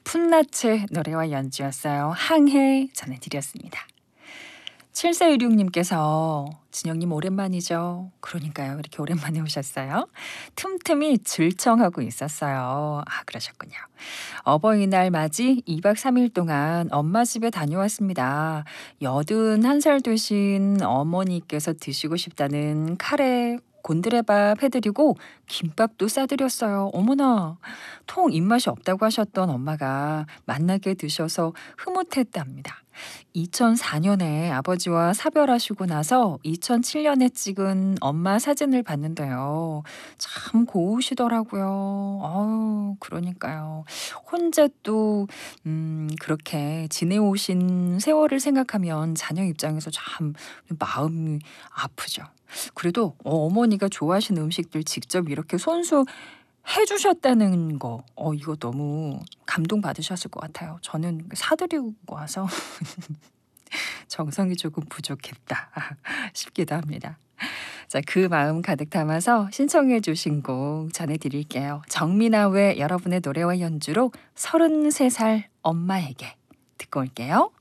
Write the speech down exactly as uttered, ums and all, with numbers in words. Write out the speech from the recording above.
풋나츠의 노래와 연주였어요. 항해 전해드렸습니다. 칠사일육님께서 진영님 오랜만이죠. 그러니까요. 이렇게 오랜만에 오셨어요. 틈틈이 질청하고 있었어요. 아, 그러셨군요. 어버이날 맞이 이박 삼일 동안 엄마 집에 다녀왔습니다. 여든한 살 되신 어머니께서 드시고 싶다는 카레 곤드레밥 해드리고 김밥도 싸드렸어요. 어머나, 통 입맛이 없다고 하셨던 엄마가 맛나게 드셔서 흐뭇했답니다. 이천사년에 아버지와 사별하시고 나서 이천칠년에 찍은 엄마 사진을 봤는데요. 참 고우시더라고요. 아유, 그러니까요. 혼자 또 음, 그렇게 지내오신 세월을 생각하면 자녀 입장에서 참 마음이 아프죠. 그래도 어, 어머니가 좋아하시는 음식들 직접 이렇게 손수 해주셨다는 거, 어, 이거 너무 감동받으셨을 것 같아요. 저는 사드리고 와서 정성이 조금 부족했다 싶기도 합니다. 자, 그 마음 가득 담아서 신청해 주신 곡 전해드릴게요. 정민아의 여러분의 노래와 연주로 서른세 살 엄마에게 듣고 올게요.